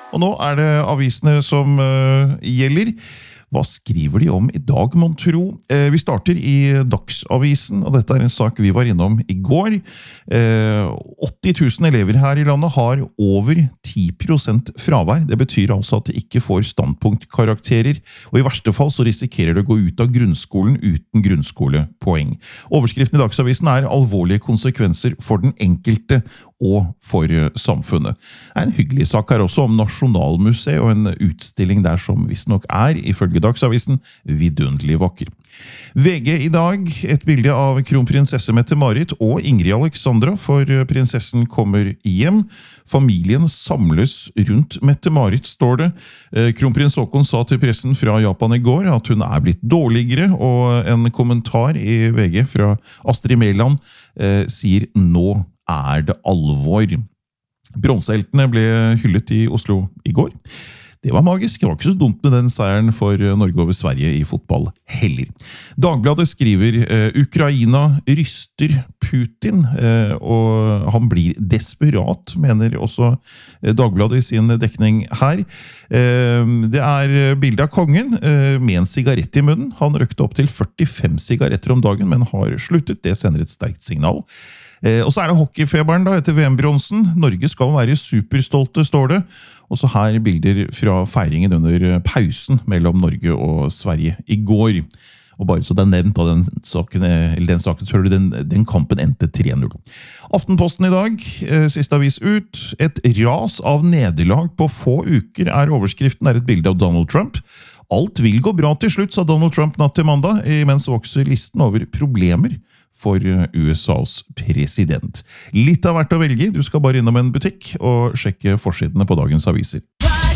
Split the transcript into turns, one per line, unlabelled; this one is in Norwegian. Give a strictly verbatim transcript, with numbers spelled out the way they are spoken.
Og nå er det avisene som uh, gjelder. Hva skriver de om i dag, mon tro? Eh, vi starter i Dagsavisen, og dette er en sak vi var innom i går. Eh, åtti tusen elever her i landet har over ti prosent fravær. Det betyr altså at de ikke får standpunktkarakterer, og i verste fall så risikerer de å gå ut av grunnskolen uten grunnskolepoeng. Overskriften i Dagsavisen er alvorlige konsekvenser for den enkelte og for samfunnet. Det er en hyggelig sak her også om Nasjonalmuseet og en utstilling der som visst nok er, ifølge Dagsavisen, vidunderlig vakker. V G i dag, et bilde av kronprinsesse Mette-Marit og Ingrid Alexandra, for prinsessen kommer hjem. Familien samles rundt Mette-Marit, står det. Kronprins Haakon sa til pressen fra Japan i går at hun er blitt dårligere, og en kommentar i V G fra Astrid Mæland eh, sier «Nå er det alvor». Bronseheltene ble hyllet i Oslo i går. Det var magisk, det var ikke så dumt med den seieren for Norge over Sverige i fotball heller. Dagbladet skriver eh, Ukraina ryster Putin, eh, og han blir desperat, mener også Dagbladet i sin dekning her. Eh, det er bildet av kongen eh, med en sigarett i munnen. Han røkte opp til førtifem sigaretter om dagen, men har sluttet. Det sender et sterkt signal. Eh, og så er det hockeyfeberen da, etter V M-bronsen. Norge skal være superstolte, står det. Og så her bilder fra feiringen under pausen mellom Norge og Sverige i går. Og bare så det er nevnt av den saken, eller den saken, tror du den, den kampen endte tre null. Aftenposten i dag, eh, siste avis ut. Et ras av nederlag på få uker er overskriften, er et bilde av Donald Trump. Alt vil gå bra til slutt, sa Donald Trump natt til mandag, imens vokser listen over problemer for U S A's president. Litt av hvert å velge, du skal bare innom en butikk og sjekke forsidene på dagens aviser.